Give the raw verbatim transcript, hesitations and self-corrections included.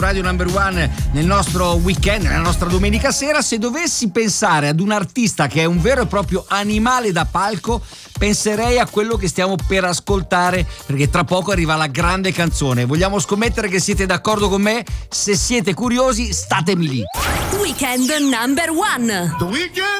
Radio Number One nel nostro weekend, nella nostra domenica sera. Se dovessi pensare ad un artista che è un vero e proprio animale da palco, penserei a quello che stiamo per ascoltare, perché tra poco arriva la grande canzone. Vogliamo scommettere che siete d'accordo con me? Se siete curiosi, statemi lì. Weekend Number One. The Weekend